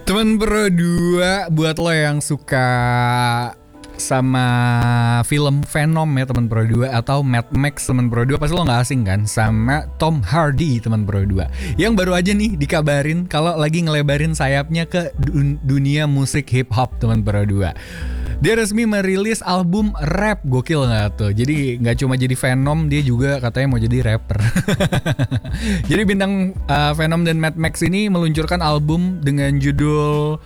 Teman berdua, buat lo yang suka sama film Venom ya teman berdua, atau Mad Max teman berdua, pasti lo gak asing kan sama Tom Hardy teman berdua, yang baru aja nih dikabarin kalau lagi ngelebarin sayapnya ke dunia musik hip hop teman berdua. Dia resmi merilis album rap, gokil gak tuh? Jadi gak cuma jadi Venom, dia juga katanya mau jadi rapper. Jadi bintang Venom dan Mad Max ini meluncurkan album dengan judul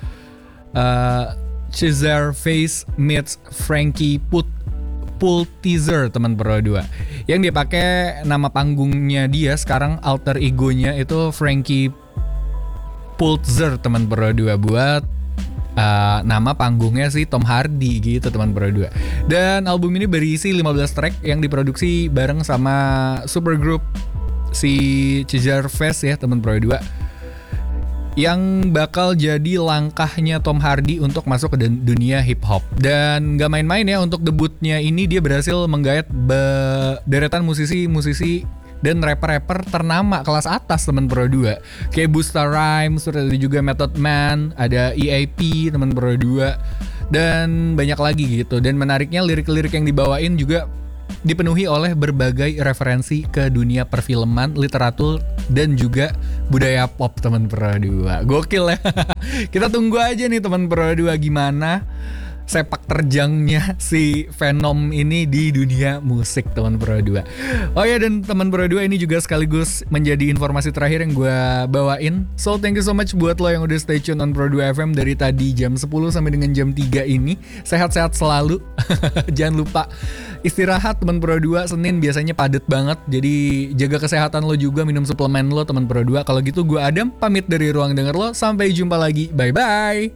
Scarface meets Frankie Pulitzer teman berdua. Yang dia pakai nama panggungnya dia sekarang, alter egonya itu Frankie Pulitzer teman berdua, buat nama panggungnya si Tom Hardy gitu teman berdua. Dan album ini berisi 15 track yang diproduksi bareng sama supergroup si Scarface ya teman berdua, yang bakal jadi langkahnya Tom Hardy untuk masuk ke dunia hip hop. Dan gak main-main ya, untuk debutnya ini dia berhasil menggait deretan musisi-musisi dan rapper-rapper ternama kelas atas teman berdua, kayak Busta Rhymes, ada juga Method Man, ada EAP teman berdua, dan banyak lagi gitu. Dan menariknya lirik-lirik yang dibawain juga dipenuhi oleh berbagai referensi ke dunia perfilman, literatur, dan juga budaya pop teman berdua. Gokil ya. Kita tunggu aja nih teman berdua gimana sepak terjangnya si Venom ini di dunia musik teman berdua. Oh ya, dan teman berdua ini juga sekaligus menjadi informasi terakhir yang gue bawain. So thank you so much buat lo yang udah stay tune on Pro 2 FM dari tadi jam 10 sampai dengan jam 3 ini. Sehat-sehat selalu. Jangan lupa istirahat teman berdua. Senin biasanya padat banget, jadi jaga kesehatan lo juga, minum suplemen lo teman berdua. Kalau gitu gue Adam pamit dari ruang denger lo. Sampai jumpa lagi. Bye bye.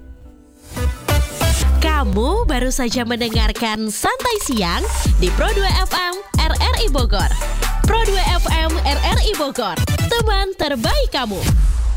Kamu baru saja mendengarkan Santai Siang di Pro 2 FM RRI Bogor. Pro 2 FM RRI Bogor, teman terbaik kamu.